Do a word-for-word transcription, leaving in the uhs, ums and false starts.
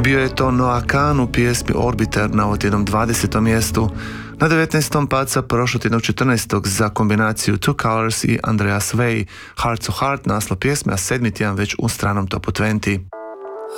Bio je to Noah Kahan u pjesmi Orbiter na ovotjednom dvadesetom mjestu. Na devetnaestom paca prošlotjednog četrnaestog za kombinaciju Two Colors i Andreas Way, Heart to Heart, naslov pjesme, a sedmi tjedan već u stranom topu dvadeset.